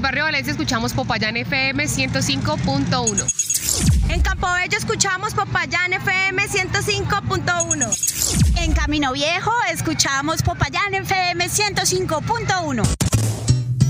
el barrio Valencia escuchamos Popayán FM 105.1. En Campobello escuchamos Popayán FM 105.1. En Camino Viejo escuchamos Popayán FM 105.1.